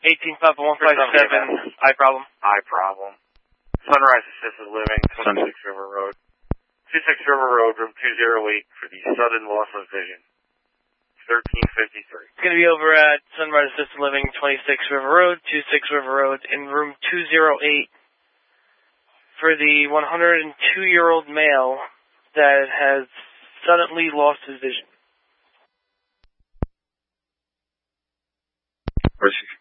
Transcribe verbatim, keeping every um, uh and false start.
eighteen Papa one five seven, eye problem. Eye problem. Sunrise Assisted Living, twenty-six River Road. twenty-six River Road, room two oh eight for the sudden loss of vision. thirteen fifty-three. It's going to be over at Sunrise Assisted Living, twenty-six River Road, twenty-six River Road, in room two oh eight for the one hundred two-year-old male that has suddenly lost his vision. Where's he?